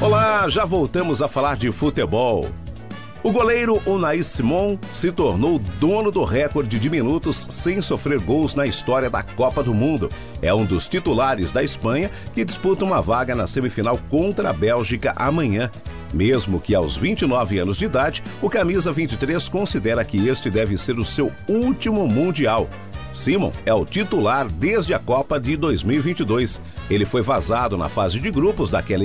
Olá, já voltamos a falar de futebol. O goleiro Unai Simon se tornou dono do recorde de minutos sem sofrer gols na história da Copa do Mundo. É um dos titulares da Espanha que disputa uma vaga na semifinal contra a Bélgica amanhã. Mesmo que aos 29 anos de idade, o camisa 23 considera que este deve ser o seu último Mundial. Simon é o titular desde a Copa de 2022. Ele foi vazado na fase de grupos daquela